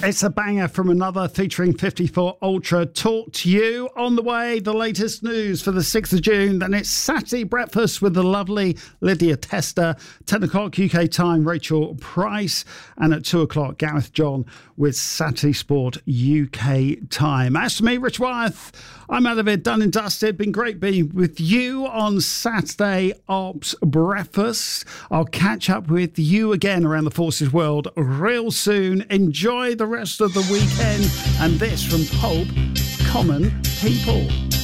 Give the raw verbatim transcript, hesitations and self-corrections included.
It's a banger from another featuring fifty-four Ultra. Talk to you on the way. The latest news for the sixth of June. Then it's Saturday Breakfast with the lovely Lydia Tester. ten o'clock U K time, Rachel Price. And at two o'clock, Gareth John with Saturday Sport U K time. As for me, Rich Wyeth, I'm out of it, done and dusted. Been great being with you on Saturday Ops Breakfast. I'll catch up with you again around the Forces world real soon. Enjoy the rest of the weekend. And this from Pulp, Common People.